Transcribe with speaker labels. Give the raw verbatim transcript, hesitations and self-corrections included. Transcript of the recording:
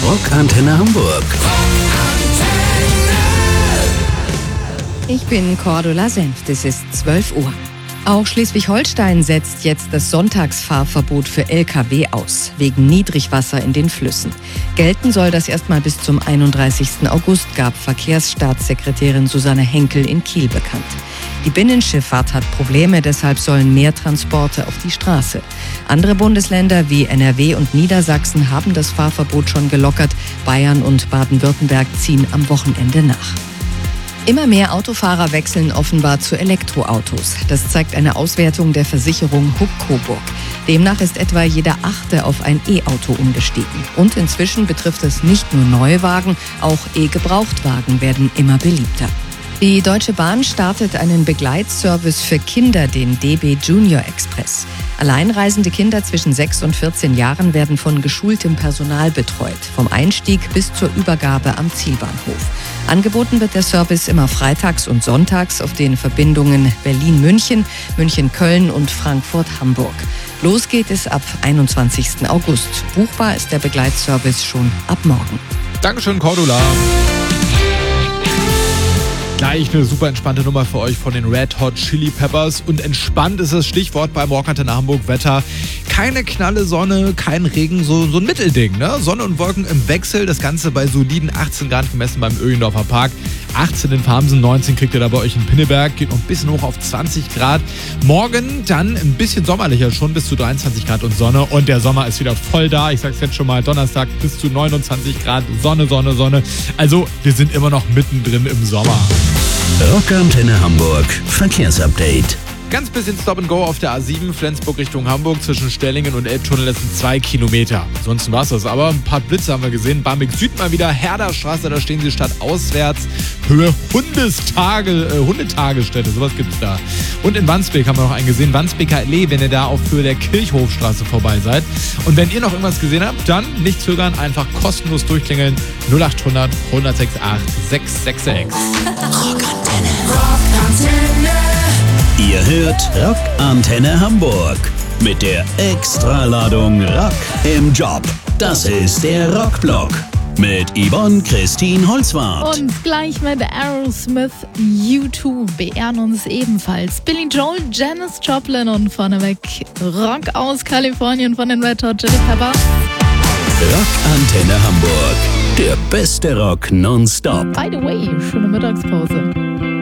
Speaker 1: Rockantenne Hamburg.
Speaker 2: Ich bin Cordula Senft, es ist zwölf Uhr. Auch Schleswig-Holstein setzt jetzt das Sonntagsfahrverbot für L K W aus, wegen Niedrigwasser in den Flüssen. Gelten soll das erstmal bis zum einunddreißigsten August, gab Verkehrsstaatssekretärin Susanne Henkel in Kiel bekannt. Die Binnenschifffahrt hat Probleme, deshalb sollen mehr Transporte auf die Straße. Andere Bundesländer wie N R W und Niedersachsen haben das Fahrverbot schon gelockert. Bayern und Baden-Württemberg ziehen am Wochenende nach. Immer mehr Autofahrer wechseln offenbar zu Elektroautos. Das zeigt eine Auswertung der Versicherung Huck Coburg. Demnach ist etwa jeder Achte auf ein E-Auto umgestiegen. Und inzwischen betrifft es nicht nur Neuwagen, auch E-Gebrauchtwagen werden immer beliebter. Die Deutsche Bahn startet einen Begleitservice für Kinder, den D B Junior Express. Alleinreisende Kinder zwischen sechs und vierzehn Jahren werden von geschultem Personal betreut, vom Einstieg bis zur Übergabe am Zielbahnhof. Angeboten wird der Service immer freitags und sonntags auf den Verbindungen Berlin-München, München-Köln und Frankfurt-Hamburg. Los geht es ab einundzwanzigsten August. Buchbar ist der Begleitservice schon ab morgen.
Speaker 3: Dankeschön, Cordula. Gleich eine super entspannte Nummer für euch von den Red Hot Chili Peppers. Und entspannt ist das Stichwort beim Rockantenne Hamburg Wetter. Keine knalle Sonne, kein Regen, so, so ein Mittelding. Ne? Sonne und Wolken im Wechsel. Das Ganze bei soliden achtzehn Grad gemessen beim Öhlendorfer Park. achtzehn in Farmsen, neunzehn kriegt ihr da bei euch in Pinneberg. Geht noch ein bisschen hoch auf zwanzig Grad. Morgen dann ein bisschen sommerlicher schon, bis zu dreiundzwanzig Grad und Sonne. Und der Sommer ist wieder voll da. Ich sag's jetzt schon mal, Donnerstag bis zu neunundzwanzig Grad. Sonne, Sonne, Sonne. Also wir sind immer noch mittendrin im Sommer.
Speaker 1: Rockantenne Hamburg Verkehrsupdate.
Speaker 3: Ganz bisschen Stop and Go auf der A sieben, Flensburg Richtung Hamburg, zwischen Stellingen und Elbtunnel, das sind zwei Kilometer. Ansonsten war's das, aber ein paar Blitze haben wir gesehen. Barmbek Süd mal wieder, Herderstraße, da stehen sie stadtauswärts. Höhe Hundestage, äh, Hundetagesstätte, sowas gibt's da. Und in Wandsbek haben wir noch einen gesehen, Wandsbeker Allee, wenn ihr da auf Höhe der Kirchhofstraße vorbei seid. Und wenn ihr noch irgendwas gesehen habt, dann nicht zögern, einfach kostenlos durchklingeln. null acht hundert, hundertachtundsechzig, sechs sechs sechs.
Speaker 1: Rockantenne. Rockantenne. Ihr hört Rockantenne Hamburg mit der Extraladung Rock im Job. Das ist der Rockblock mit Yvonne Christine Holzwarth.
Speaker 4: Und gleich mit Aerosmith, U zwei beehren uns ebenfalls Billy Joel, Janis Joplin und vorneweg Rock aus Kalifornien von den Red Hot Chili Peppers.
Speaker 1: Rockantenne Hamburg, der beste Rock nonstop.
Speaker 4: By the way, schöne Mittagspause.